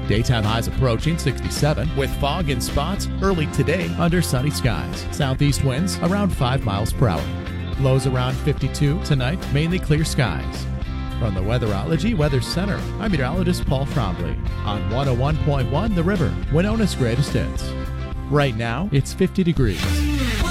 Daytime highs approaching 67 with fog in spots early today under sunny skies. Southeast winds around 5 miles per hour. Lows around 52 tonight, mainly clear skies. From the Weatherology Weather Center, I'm meteorologist Paul Trombley on 101.1 The River, Winona's greatest hits. Right now, it's 50 degrees.